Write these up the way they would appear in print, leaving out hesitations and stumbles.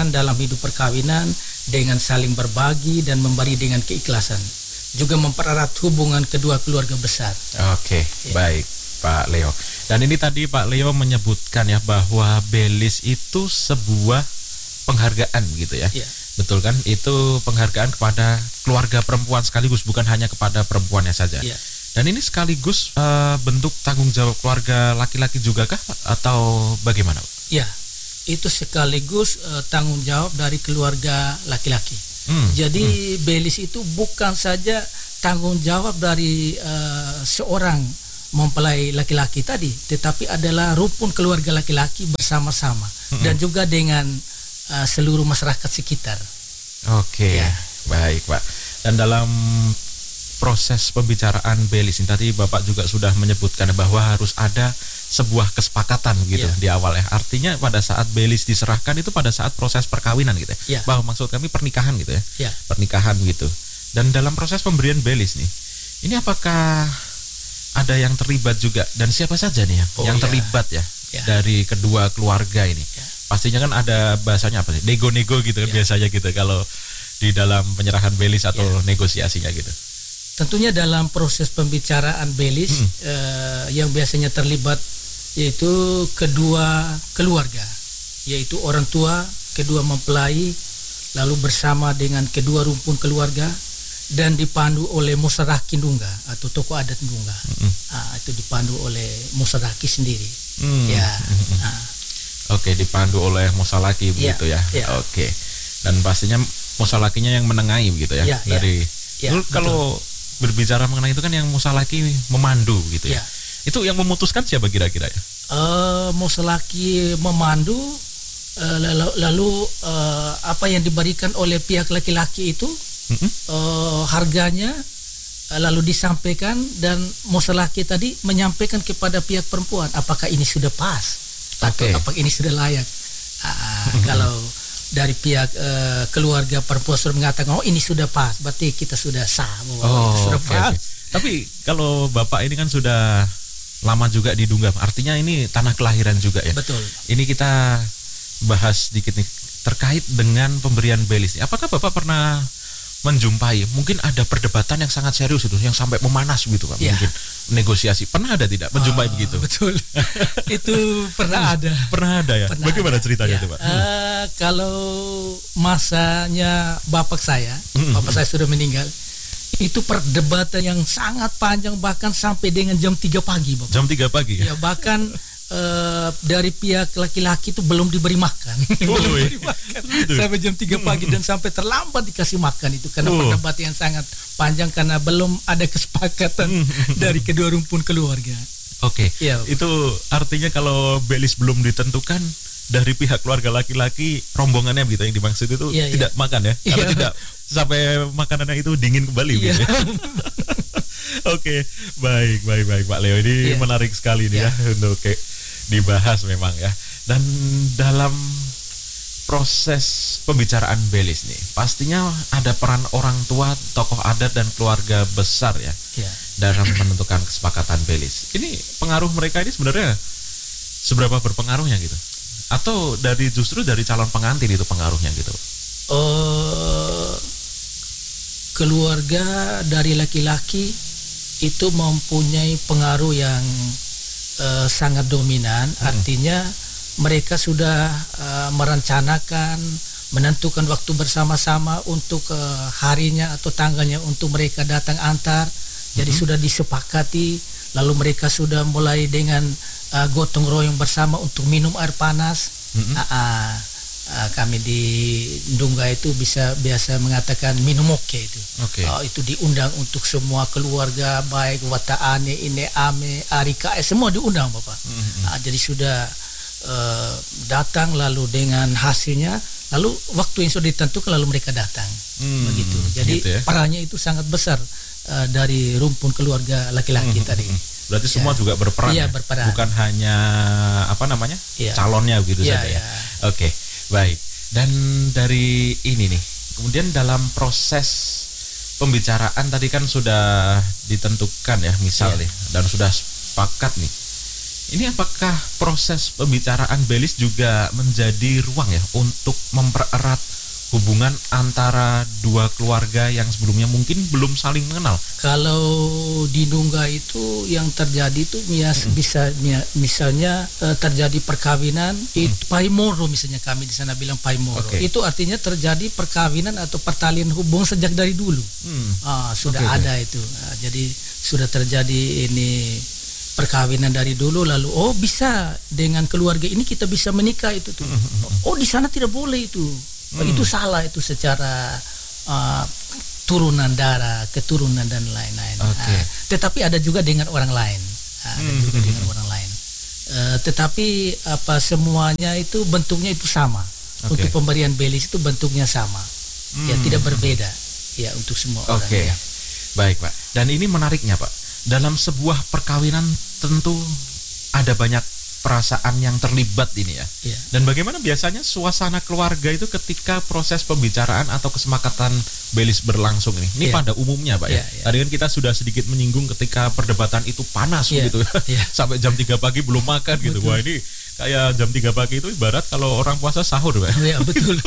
perhatian dalam hidup perkawinan dengan saling berbagi dan memberi dengan keikhlasan. Juga mempererat hubungan kedua keluarga besar. Oke, baik Pak Leo. Dan ini tadi Pak Leo menyebutkan ya bahwa Belis itu sebuah penghargaan gitu ya. Betul kan? Itu penghargaan kepada keluarga perempuan sekaligus, bukan hanya kepada perempuannya saja. Dan ini sekaligus bentuk tanggung jawab keluarga laki-laki juga kah atau bagaimana? Ya, itu sekaligus tanggung jawab dari keluarga laki-laki. Jadi Belis itu bukan saja tanggung jawab dari seorang mempelai laki-laki tadi, tetapi adalah rukun keluarga laki-laki bersama-sama dan juga dengan seluruh masyarakat sekitar. Oke, baik Pak. Dan dalam proses pembicaraan Belis ini tadi Bapak juga sudah menyebutkan bahwa harus ada sebuah kesepakatan gitu di awal ya. Artinya pada saat Belis diserahkan itu pada saat proses perkawinan gitu ya. Bahwa maksud kami pernikahan gitu ya. Pernikahan gitu. Dan dalam proses pemberian Belis nih, ini apakah ada yang terlibat juga dan siapa saja nih yang terlibat ya dari kedua keluarga ini? Pastinya kan ada bahasanya apa sih? Nego-nego gitu kan biasanya gitu kalau di dalam penyerahan Belis atau negosiasinya gitu. Tentunya dalam proses pembicaraan Belis yang biasanya terlibat yaitu kedua keluarga, yaitu orang tua, kedua mempelai, lalu bersama dengan kedua rumpun keluarga dan dipandu oleh Musaraki Ndungga atau tokoh adat Ndungga. Itu dipandu oleh Musaraki sendiri. Oke, dipandu oleh Musaraki begitu ya. Oke. Dan pastinya Musarakinya yang menengahi begitu ya. Kalau berbicara mengenai itu kan yang Musaraki memandu gitu ya. Itu yang memutuskan siapa kira-kira ya? Musaraki memandu lalu apa yang diberikan oleh pihak laki-laki itu harganya lalu disampaikan dan Musaraki tadi menyampaikan kepada pihak perempuan apakah ini sudah pas atau apakah ini sudah layak. Kalau dari pihak keluarga perempuan sudah mengatakan ini sudah pas, berarti kita sudah sah bahwa sudah pas. Tapi kalau Bapak ini kan sudah lama juga di Ndungga, artinya ini tanah kelahiran juga ya. Betul. Ini kita bahas sedikit nih terkait dengan pemberian Belis. Apakah Bapak pernah menjumpai mungkin ada perdebatan yang sangat serius itu yang sampai memanas gitu Pak? Mungkin negosiasi. Pernah ada tidak menjumpai begitu? Betul. Itu pernah ada. Pernah ada ya. Bagaimana ceritanya itu Pak? Kalau masanya bapak saya sudah meninggal. Itu perdebatan yang sangat panjang bahkan sampai dengan jam 3 pagi Bapak. Jam 3 pagi ya? Bahkan dari pihak laki-laki itu belum diberi makan. Belum diberi makan sampai jam 3 pagi dan sampai terlambat dikasih makan itu karena perdebatan yang sangat panjang karena belum ada kesepakatan dari kedua rumpun keluarga. Oke. Itu artinya kalau Belis belum ditentukan dari pihak keluarga laki-laki rombongannya begitu yang dimaksud itu tidak makan ya? Karena tidak sampai makanannya itu dingin kembali gitu ya. Oke, baik Pak Leo, ini menarik sekali nih ya untuk dibahas memang ya. Dan dalam proses pembicaraan Belis nih, pastinya ada peran orang tua, tokoh adat dan keluarga besar ya dalam menentukan kesepakatan Belis. Ini pengaruh mereka ini sebenarnya seberapa berpengaruhnya gitu? Atau justru dari calon pengantin itu pengaruhnya gitu? Keluarga dari laki-laki itu mempunyai pengaruh yang sangat dominan. Artinya mereka sudah merencanakan, menentukan waktu bersama-sama untuk harinya atau tanggalnya untuk mereka datang antar. Jadi sudah disepakati. Lalu mereka sudah mulai dengan gotong royong bersama untuk minum air panas. Kami di Ndungga itu biasa mengatakan minum oke itu. Itu diundang untuk semua keluarga baik Wataane, Ine Ame, Arika, semua diundang Bapak. Jadi sudah datang lalu dengan hasilnya lalu waktu yang sudah ditentukan lalu mereka datang. Begitu. Jadi gitu ya? Perannya itu sangat besar dari rumpun keluarga laki-laki tadi. Berarti semua juga berperan, berperan. Bukan hanya calonnya begitu saja ya. Oke. Baik, dan dari ini nih, kemudian dalam proses pembicaraan tadi kan sudah ditentukan ya misalnya dan sudah sepakat nih. Ini apakah proses pembicaraan Belis juga menjadi ruang ya untuk mempererat hubungan antara dua keluarga yang sebelumnya mungkin belum saling mengenal? Kalau di Nungga itu yang terjadi itu misalnya terjadi perkawinan itu paimoro, misalnya kami di sana bilang paimoro. Itu artinya terjadi perkawinan atau pertalian hubungan sejak dari dulu. Sudah ada itu. Jadi sudah terjadi ini perkawinan dari dulu, lalu bisa dengan keluarga ini kita bisa menikah itu tuh. Di sana tidak boleh itu. Itu salah itu secara turunan darah, keturunan dan lain-lain. Tetapi ada juga dengan orang lain. Tetapi semuanya itu bentuknya itu sama. Untuk pemberian belis itu bentuknya sama. Ya, tidak berbeda. Ya, untuk semua orang. Ya. Baik, Pak. Dan ini menariknya, Pak. Dalam sebuah perkawinan tentu ada banyak perasaan yang terlibat ini ya. Dan bagaimana biasanya suasana keluarga itu ketika proses pembicaraan atau kesepakatan belis berlangsung ini? Ini pada umumnya, Pak ya. Tadi kan kita sudah sedikit menyinggung ketika perdebatan itu panas gitu. Sampai jam 3 pagi belum makan gitu. Wah, ini kayak jam 3 pagi itu ibarat kalau orang puasa sahur, Pak. Iya, betul.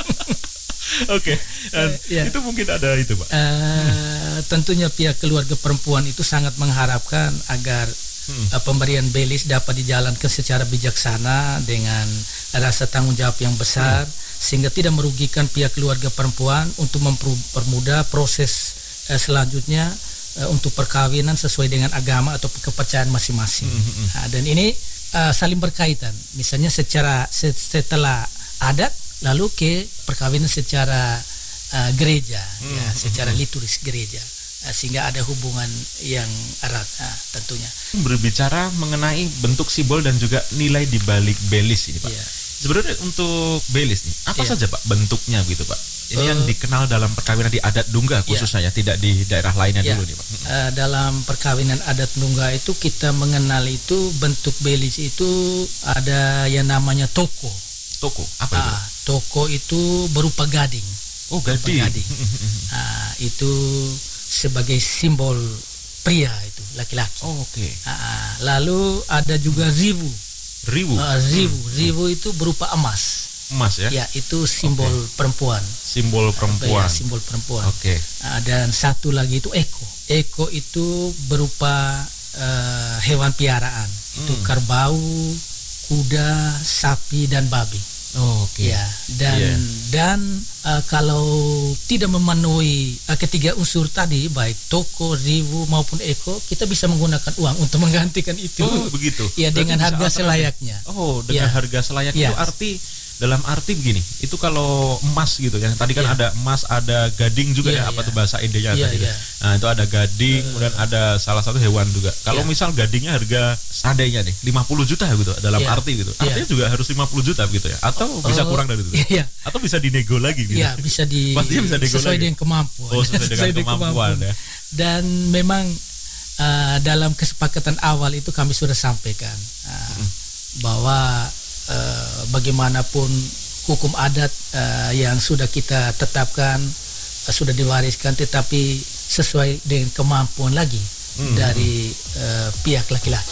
Itu mungkin ada itu, Pak. Tentunya pihak keluarga perempuan itu sangat mengharapkan agar pemberian belis dapat dijalankan secara bijaksana dengan rasa tanggung jawab yang besar, sehingga tidak merugikan pihak keluarga perempuan untuk mempermudah proses selanjutnya untuk perkawinan sesuai dengan agama atau kepercayaan masing-masing. Dan ini saling berkaitan. Misalnya setelah adat lalu ke perkawinan secara gereja, secara liturgis gereja. Sehingga ada hubungan yang erat tentunya. Berbicara mengenai bentuk simbol dan juga nilai di balik belis ini, Pak. Sebenarnya untuk belis nih, apa saja, Pak, bentuknya gitu, Pak? Ini yang dikenal dalam perkawinan di adat Nungga khususnya tidak di daerah lainnya dulu nih, Pak. Dalam perkawinan adat Nungga itu kita mengenal itu bentuk belis itu ada yang namanya toko. Toko, apa itu? Toko itu berupa gading. Gading. Itu sebagai simbol pria itu, laki-laki. Lalu ada juga riwu. Riwu itu berupa emas. Emas ya? Ya, itu simbol perempuan. Simbol perempuan. Simbol perempuan. Dan satu lagi itu eko. Eko itu berupa hewan piaraan. Itu kerbau, kuda, sapi dan babi. Dan kalau tidak memenuhi ketiga unsur tadi, baik toko, riwu maupun eko, kita bisa menggunakan uang untuk menggantikan itu. Begitu. Ya, dengan harga selayaknya. Dengan harga selayaknya itu dalam arti begini. Itu kalau emas gitu ya. Tadi kan ada emas, ada gading juga apa tuh bahasa Indonya tadi. Nah, itu ada gading, kemudian ada salah satu hewan juga. Kalau misal gadingnya harga seandainya nih 50 juta gitu dalam arti gitu. Artinya juga harus 50 juta gitu ya. Atau bisa kurang dari itu. Atau bisa dinego lagi gitu. Pastinya bisa nego sesuai dengan kemampuan. Sesuai dengan kemampuan ya. Dan memang dalam kesepakatan awal itu kami sudah sampaikan bahwa bagaimanapun hukum adat yang sudah kita tetapkan sudah diwariskan, tetapi sesuai dengan kemampuan lagi dari pihak laki-laki.